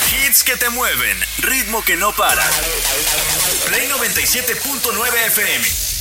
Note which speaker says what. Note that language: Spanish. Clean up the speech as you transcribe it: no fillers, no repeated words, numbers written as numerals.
Speaker 1: Hits que te mueven, ritmo que no para. Play 97.9 FM.